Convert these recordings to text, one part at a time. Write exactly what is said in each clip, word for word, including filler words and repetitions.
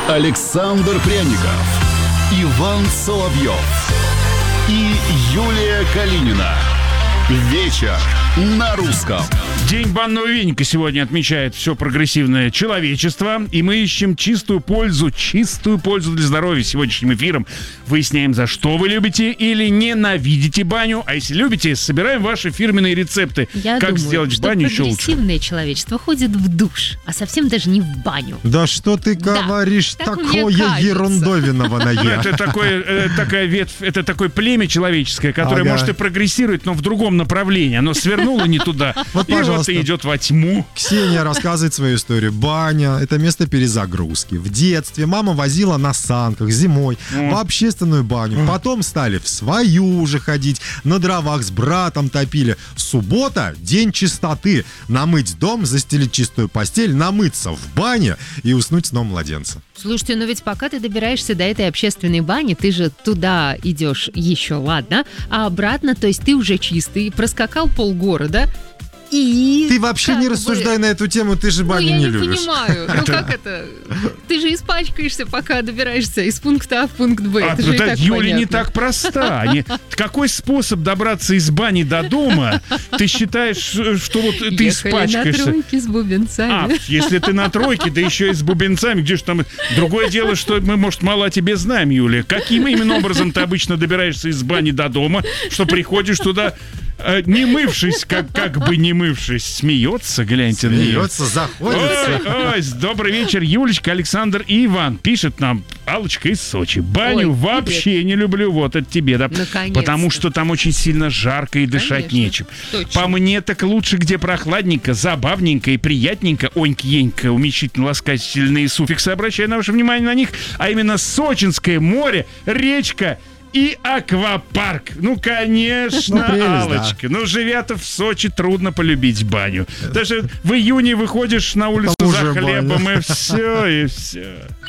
Александр Пряников, Иван Соловьев и Юлия Калинина. Вечер на русском. День банного веника сегодня отмечает все прогрессивное человечество. И мы ищем чистую пользу, чистую пользу для здоровья сегодняшним эфиром. Выясняем, за что вы любите или ненавидите баню. А если любите, собираем ваши фирменные рецепты. Я как думаю, сделать что баню еще лучше. прогрессивное человечество ходит в душ, а совсем даже не в баню. Да что ты Да, говоришь, так мне такое кажется. ерундовиновое. Это такое, э, такая ветвь, это такое племя человеческое, которое, Ага. может, и прогрессирует, но в другом направлении. Оно свернуло не туда. Вот, и вот пожалуйста. и идет во тьму. Ксения рассказывает свою историю. Баня – это место перезагрузки. В детстве мама возила на санках зимой в общественную баню. Потом стали в свою уже ходить, на дровах с братом топили. Суббота – день чистоты. Намыть дом, застелить чистую постель, намыться в бане и уснуть сном младенца. Слушайте, но ведь пока ты добираешься до этой общественной бани, ты же туда идешь еще, ладно, а обратно, то есть ты уже чистый, проскакал полгорода, и... Ты вообще как не бы- рассуждай на эту тему, ты же Ну, баню я не не любишь. понимаю, ну как это? Ты же испачкаешься, пока добираешься из пункта А в пункт Б. А, Это же и да, так Юля понятно. не так проста. Не- Какой способ добраться из бани до дома? Ты считаешь, что вот ты Ехали на испачкаешься? тройке с А, бубенцами. если ты на тройке, да еще и с бубенцами, где же там... Другое дело, что мы, может, мало о тебе знаем, Юля. Каким именно образом ты обычно добираешься из бани до дома, что приходишь туда, э, не мывшись, как, как бы не мывшись? Смеется, гляньте на нее. Смеется, заходится. Ой, ой, добрый вечер, Юлечка, Александр и Иван. Пишет нам Аллочка из Сочи. Баню Ой, вообще не люблю. Вот это тебе, да. Наконец-то. Потому что там очень сильно жарко и дышать Конечно, нечем. точно. По мне так лучше, где прохладненько, забавненько и приятненько. Оньки-енька, уменьшительно ласкательные суффиксы. Обращаю на ваше внимание на них. А именно Сочинское море, речка и аквапарк. Ну, конечно, Ну, прелесть, Аллочка. Ну, живя-то в Сочи, трудно полюбить баню. Даже в июне выходишь на улицу Там за уже хлебом, баня. и все, и все.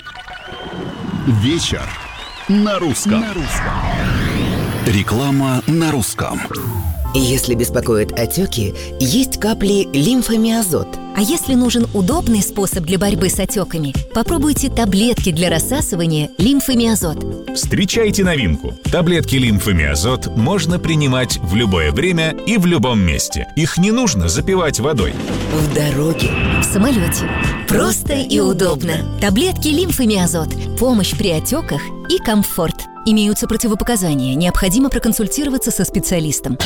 Вечер на русском. Реклама на русском. Если беспокоят отеки, есть капли лимфомиазот. А если нужен удобный способ для борьбы с отеками, попробуйте таблетки для рассасывания лимфомиазот. Встречайте новинку. Таблетки лимфомиазот можно принимать в любое время и в любом месте. Их не нужно запивать водой. В дороге. В самолете. Просто и удобно. Таблетки лимфомиазот. Помощь при отеках и комфорт. Имеются противопоказания. Необходимо проконсультироваться со специалистом.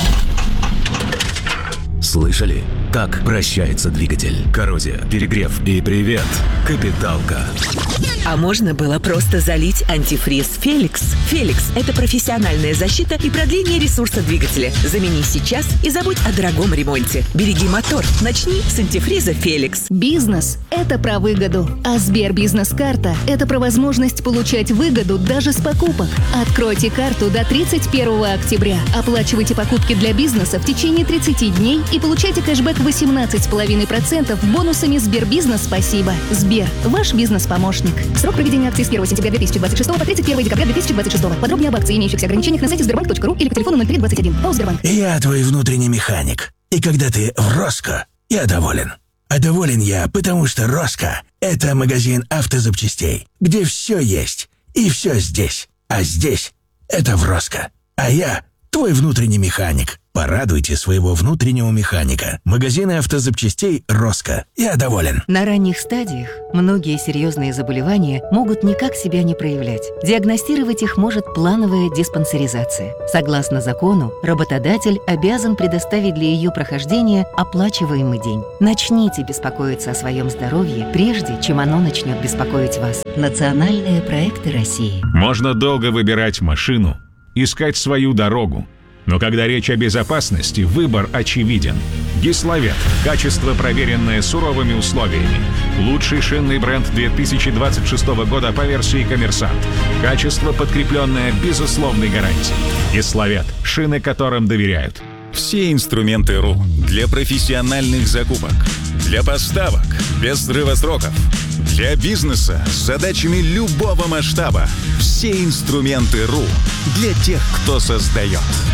Слышали? Так прощается двигатель. Коррозия, перегрев и привет, капиталка. А можно было просто залить антифриз «Феликс». «Феликс» — это профессиональная защита и продление ресурса двигателя. Замени сейчас и забудь о дорогом ремонте. Береги мотор. Начни с антифриза «Феликс». Бизнес – это про выгоду, а Сбербизнес-карта – это про возможность получать выгоду даже с покупок. Откройте карту до тридцать первого октября. Оплачивайте покупки для бизнеса в течение тридцати дней и получайте кэшбэк восемнадцать целых пять десятых процента бонусами Сбербизнес «Спасибо». Сбер – ваш бизнес-помощник. Срок проведения акции с первого сентября две тысячи двадцать шестого по тридцать первого декабря две тысячи двадцать шестого. Подробнее об акции и имеющихся ограничениях на сайте сбербанк точка ру или по телефону ноль три двадцать один. ПАО «Сбербанк». Я твой внутренний механик. И когда ты в Роско, я доволен. А доволен я, потому что Роско – это магазин автозапчастей, где все есть и все здесь. А здесь – это в Роско. А я твой внутренний механик. Порадуйте своего внутреннего механика. Магазины автозапчастей «Роско». Я доволен. На ранних стадиях многие серьезные заболевания могут никак себя не проявлять. Диагностировать их может плановая диспансеризация. Согласно закону, работодатель обязан предоставить для ее прохождения оплачиваемый день. Начните беспокоиться о своем здоровье, прежде чем оно начнет беспокоить вас. Национальные проекты России. Можно долго выбирать машину, искать свою дорогу. Но когда речь о безопасности, выбор очевиден. Гисловет. Качество, проверенное суровыми условиями. Лучший шинный бренд две тысячи двадцать шестого года по версии «Коммерсант». Качество, подкрепленное безусловной гарантией. Гисловет. Шины, которым доверяют. Все инструменты РУ для профессиональных закупок, для поставок без срыва сроков, для бизнеса с задачами любого масштаба. Все инструменты РУ для тех, кто создает.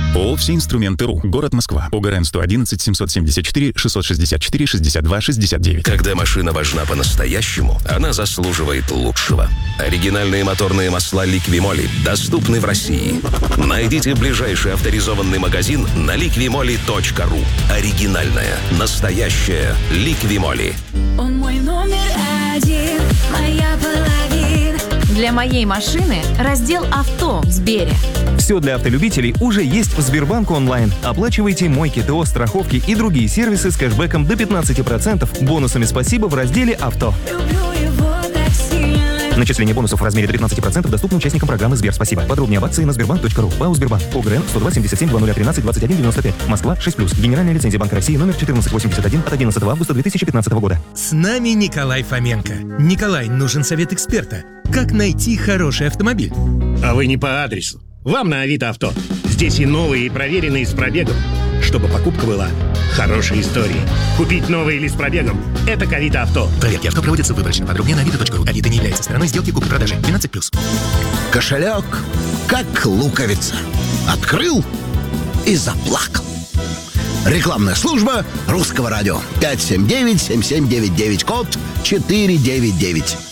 ООО «Все инструменты РУ». Город Москва. ОГРН сто одиннадцать семьсот семьдесят четыре шестьсот шестьдесят четыре шестьдесят два шестьдесят девять. Когда машина важна по-настоящему, она заслуживает лучшего. Оригинальные моторные масла «Ликвимоли» доступны в России. Найдите ближайший авторизованный магазин на ликвимоли точка ру. Оригинальная, настоящая «Ликвимоли». Он мой номер один, моя половина. Для моей машины раздел «Авто» в Сбере. Все для автолюбителей уже есть в Сбербанк онлайн. Оплачивайте мойки, ТО, страховки и другие сервисы с кэшбэком до пятнадцать процентов, бонусами «Спасибо» в разделе «Авто». Люблю его так сильно. Начисление бонусов в размере до пятнадцать процентов доступно участникам программы Сбер Спасибо. Подробнее об акции на сбербанк точка ру. ПАО Сбербанк. ОГРН сто два семьдесят семь двадцать тринадцать двадцать один девяносто пять. Москва шесть плюс. Генеральная лицензия Банка России номер четырнадцать восемьдесят один от одиннадцатого августа две тысячи пятнадцатого года. С нами Николай Фоменко. Николай, нужен совет эксперта. Как найти хороший автомобиль? А вы не по адресу. Вам на Авито Авто. Здесь и новые, и проверенные с пробегом. Чтобы покупка была хорошей историей. Купить новый или с пробегом – это к Авито Авто. Проверки авто проводятся выборочно. Подробнее на авито точка ру. Авито не является стороной сделки купли-продажи. двенадцать плюс. Кошелек как луковица. Открыл и заплакал. Рекламная служба Русского радио. пять семь девять семь семь девять девять, код четыре девять девять.